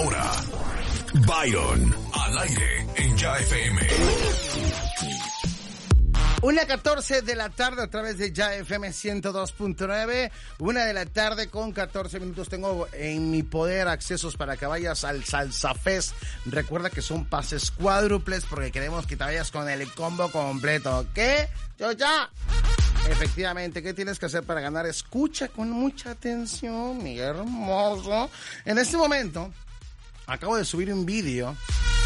ahora, Byron, al aire en Ya FM. 1:14 de la tarde a través de Ya FM 102.9. 1 de la tarde con 14 minutos. Tengo en mi poder accesos para que vayas al Salsa Fest. Recuerda que son pases cuádruples porque queremos que te vayas con el combo completo. ¿Qué? Yo ya. Efectivamente, ¿qué tienes que hacer para ganar? Escucha con mucha atención, mi hermoso. En este momento, acabo de subir un vídeo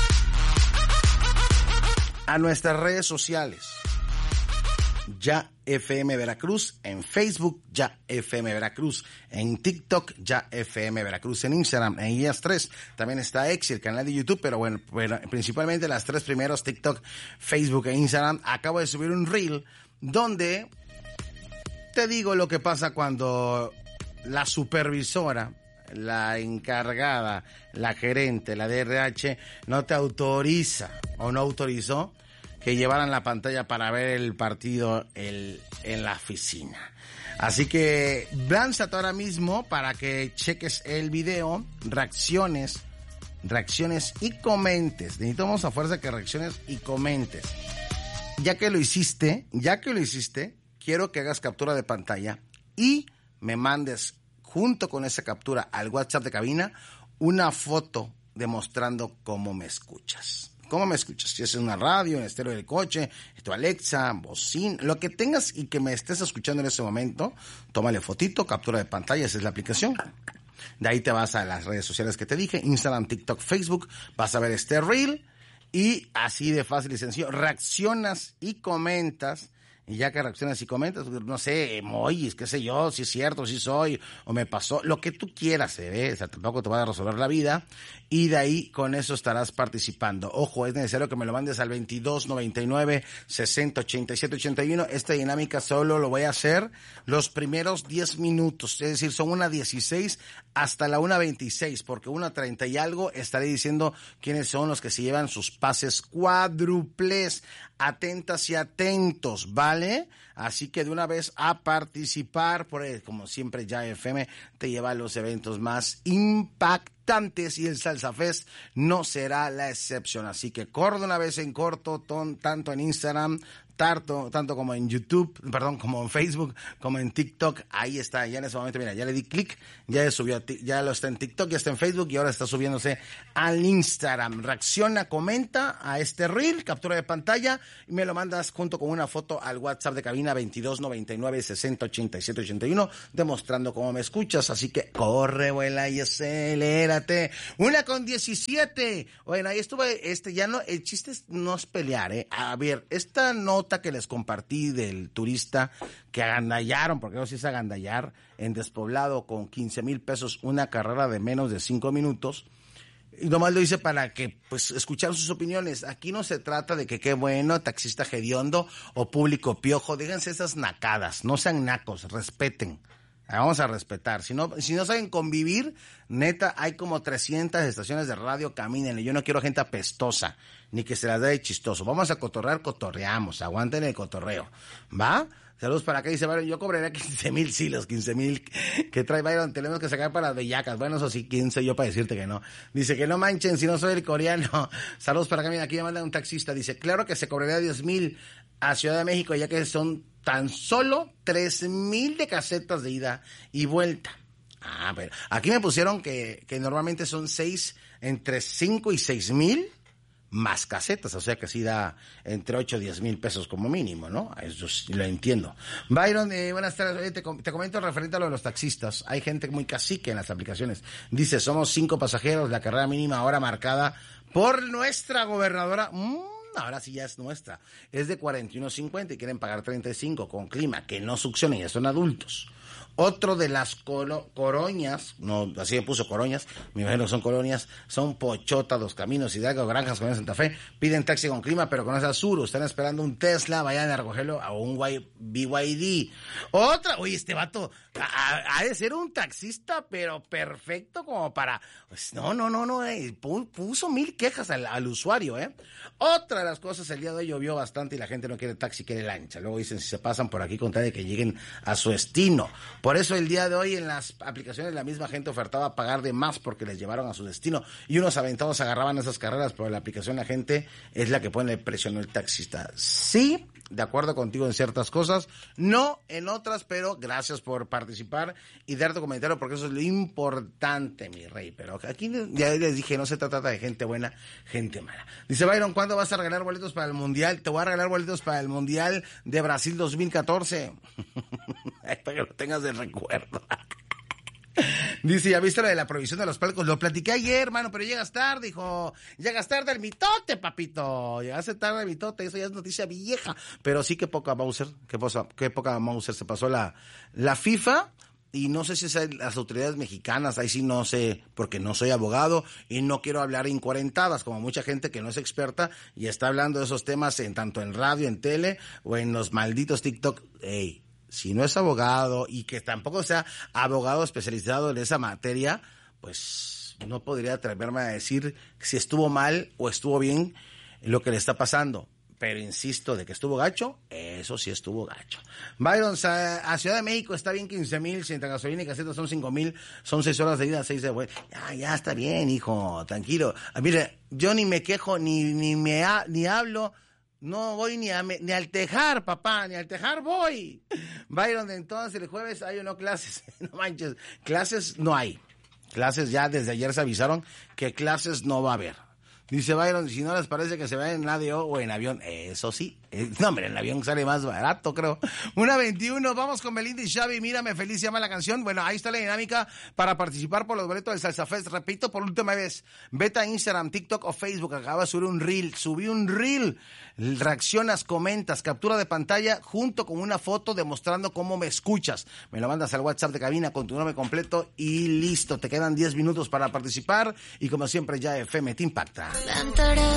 a nuestras redes sociales. Ya FM Veracruz, en Facebook, Ya FM Veracruz, en TikTok, Ya FM Veracruz, en Instagram, en IAS3, también está X, el canal de YouTube, pero bueno, principalmente las tres primeros, TikTok, Facebook e Instagram. Acabo de subir un reel donde te digo lo que pasa cuando la supervisora, la encargada, la gerente, la DRH, no te autoriza o no autorizó que llevaran la pantalla para ver el partido en la oficina. Así que lánzate ahora mismo para que cheques el video, reacciones y comentes. Necesitamos a fuerza que reacciones y comentes. Ya que lo hiciste, quiero que hagas captura de pantalla y me mandes junto con esa captura al WhatsApp de cabina una foto demostrando cómo me escuchas. ¿Cómo me escuchas? Si es en una radio, en el estéreo del coche, tu Alexa, bocina, lo que tengas y que me estés escuchando en ese momento, tómale fotito, captura de pantalla, esa es la aplicación. De ahí te vas a las redes sociales que te dije, Instagram, TikTok, Facebook, vas a ver este reel y así de fácil y sencillo, reaccionas y comentas. Y ya que reaccionas y comentas, no sé, emojis, qué sé yo, si es cierto, si soy, o me pasó, lo que tú quieras, o sea, tampoco te va a resolver la vida, y de ahí con eso estarás participando. Ojo, es necesario que me lo mandes al 2299-608781. Esta dinámica solo lo voy a hacer los primeros 10 minutos, es decir, son 1:16 hasta la 1:26, porque 1:30 y algo estaré diciendo quiénes son los que se llevan sus pases cuádruples. Atentas y atentos, ¿vale? Así que de una vez a participar, porque como siempre Ya FM te lleva a los eventos más impactantes y el Salsa Fest no será la excepción. Así que corre de una vez en corto, tanto en Instagram, tanto como en YouTube, como en Facebook, como en TikTok. Ahí está, ya en ese momento, mira, ya le di clic, ya subió, ya lo está en TikTok, ya está en Facebook y ahora está subiéndose al Instagram. Reacciona, comenta a este reel, captura de pantalla y me lo mandas junto con una foto al WhatsApp de cabina 2299-608781 demostrando cómo me escuchas. Así que corre, vuela y acelérate. 1:17. Bueno, ahí estuve, ya no, el chiste no es pelear, A ver, esta nota que les compartí del turista que agandallaron, porque no se hizo agandallar, en Despoblado con 15,000 pesos una carrera de menos de 5 minutos. Y nomás lo hice para que, pues, escuchar sus opiniones. Aquí no se trata de que qué bueno, taxista hediondo o público piojo. Díganse esas nacadas, no sean nacos, respeten. Vamos a respetar. Si no saben convivir, neta, hay como 300 estaciones de radio, camínenle. Yo no quiero gente apestosa, ni que se las dé de chistoso. Vamos a cotorrear, cotorreamos. Aguanten el cotorreo. ¿Va? Saludos para acá, dice Byron, yo cobraría 15,000, sí, los 15,000 que trae Byron, tenemos que sacar para las bellacas. Bueno, eso sí, ¿quién soy yo para decirte que no? Dice que no manchen si no soy el coreano. Saludos para acá, mira, aquí me manda un taxista, dice, claro que se cobraría 10,000 a Ciudad de México, ya que son tan solo 3,000 de casetas de ida y vuelta. Ah, pero aquí me pusieron que normalmente son entre 5 y 6,000 más casetas, o sea que sí da entre 8 y 10,000 pesos como mínimo, ¿no? Eso sí lo entiendo. Byron, buenas tardes. Te comento referente a lo de los taxistas. Hay gente muy cacique en las aplicaciones. Dice, somos 5 pasajeros, la carrera mínima ahora marcada por nuestra gobernadora. Ahora sí ya es nuestra. Es de 41.50 y quieren pagar 35 con clima, que no succionen, ya son adultos. Otro de las coroñas, no, así me puso coroñas, me imagino que son colonias, son Pochota, Dos Caminos, Hidalgo, Granjas, Colonia Santa Fe, piden taxi con clima, pero con esa Suru, están esperando un Tesla, vayan a recogerlo a un BYD. Otra, oye, este vato ha de ser un taxista, pero perfecto como para, pues, no, puso 1,000 quejas al usuario, Otra de las cosas, el día de hoy llovió bastante y la gente no quiere taxi, quiere lancha. Luego dicen, si se pasan por aquí con tal de que lleguen a su destino. Por eso el día de hoy en las aplicaciones la misma gente ofertaba pagar de más porque les llevaron a su destino. Y unos aventados agarraban esas carreras, pero en la aplicación la gente es la que pone el precio, no el taxista. Sí, de acuerdo contigo en ciertas cosas, no en otras, pero gracias por participar y dar tu comentario porque eso es lo importante, mi rey. Pero aquí ya les dije, no se trata de gente buena, gente mala. Dice Byron, ¿cuándo vas a regalar boletos para el Mundial? Te voy a regalar boletos para el Mundial de Brasil 2014. Para que lo tengas de recuerdo. Dice, ¿ya viste lo de la prohibición de los palcos? Lo platiqué ayer, hermano, pero llegas tarde, hijo. Llegas tarde al mitote, papito. Llegaste tarde al mitote, eso ya es noticia vieja. Pero sí que poca Mauser, qué poca Mauser se pasó la FIFA. Y no sé si es las autoridades mexicanas, ahí sí no sé, porque no soy abogado y no quiero hablar incuarentadas, como mucha gente que no es experta y está hablando de esos temas tanto en radio, en tele o en los malditos TikTok. Ey, si no es abogado y que tampoco sea abogado especializado en esa materia, pues no podría atreverme a decir si estuvo mal o estuvo bien lo que le está pasando. Pero insisto, de que estuvo gacho, eso sí estuvo gacho. Byron, a Ciudad de México está bien 15,000, si entre gasolina y caseta son 5,000, son 6 horas de ida, 6 de vuelta. Ya está bien, hijo, tranquilo. Mire, yo ni me quejo, ni hablo. No voy ni al Tejar, papá, ni al Tejar voy. Byron, entonces el jueves hay o no clases. No manches, clases no hay. Clases ya desde ayer se avisaron que clases no va a haber. Dice Byron, si no les parece que se vayan en ADO o en avión, eso sí. No, hombre, en avión sale más barato, creo. 1:21, vamos con Belinda y Xavi, Mírame Feliz, se llama la canción. Bueno, ahí está la dinámica para participar por los boletos del Salsa Fest. Repito, por última vez, vete a Instagram, TikTok o Facebook, acaba de subí un reel. Reaccionas, comentas, captura de pantalla junto con una foto demostrando cómo me escuchas. Me lo mandas al WhatsApp de cabina con tu nombre completo y listo. Te quedan 10 minutos para participar y como siempre ya FM te impacta.